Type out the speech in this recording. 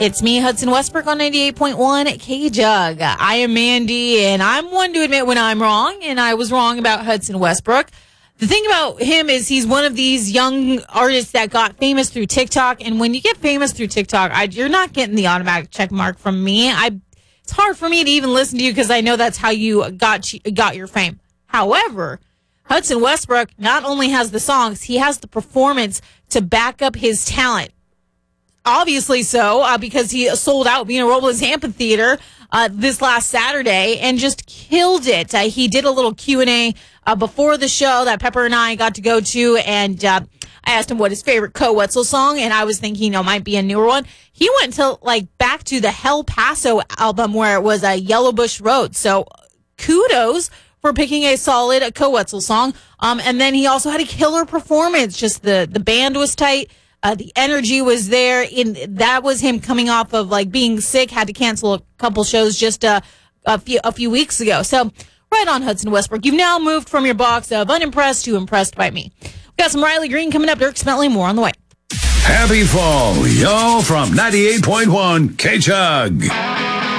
It's me, Hudson Westbrook, on 98.1 K-Jug. I am Mandy, and I'm one to admit when I'm wrong, and I was wrong about Hudson Westbrook. The thing about him is he's one of these young artists that got famous through TikTok, and when you get famous through TikTok, you're not getting the automatic check mark from me. It's hard for me to even listen to you because I know that's how you got your fame. However, Hudson Westbrook not only has the songs, he has the performance to back up his talent. Obviously so, because he sold out Vina Robles Amphitheater this last Saturday and just killed it. He did a little Q&A before the show that Pepper and I got to go to, and I asked him what his favorite Co-Wetzel song, and I was thinking, might be a newer one. He went to back to the El Paso album where it was a Yellow Bush Road. So kudos for picking a solid Co-Wetzel song. And then he also had a killer performance. Just the band was tight. The energy was there. That was him coming off of being sick, had to cancel a couple shows just a few weeks ago. So right on, Hudson Westbrook. You've now moved from your box of unimpressed to impressed by me. We got some Riley Green coming up. Dirk Smeltley, more on the way. Happy fall, y'all, from 98.1 K-Chug.